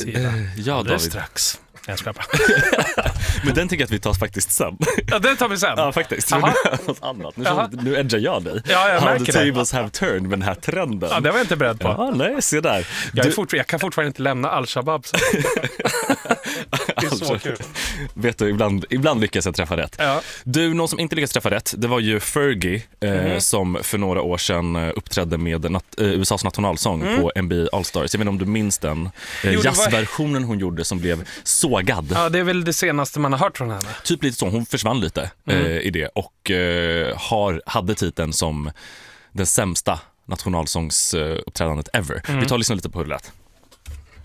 sida. Ja, Det är David. strax. Jag ska bara. Men den tycker jag att vi tar faktiskt sen. Ja, den tar vi sen. Ja, faktiskt. Aha. Något annat. Jaha. Nu edgar jag dig. Ja, jag How märker the det. tables have turned med den här trenden. Ja, det var jag inte beredd på. Ja, nej, se där. Jag kan fortfarande inte lämna Al-Shabaab. Så. Det är så kul. Vet du, ibland lyckas jag träffa rätt. Ja. Du, någon som inte lyckas träffa rätt, det var ju Fergie som för några år sedan uppträdde med USAs nationalsång på NBA All-Stars. Jag vet inte om du minns den jazzversionen hon gjorde som blev sågad. Ja, det är väl det senaste man har hört från henne. Typ lite så, hon försvann lite i det och hade titeln som den sämsta nationalsångsuppträdandet ever. Vi tar och lyssnar lite på hur det lät.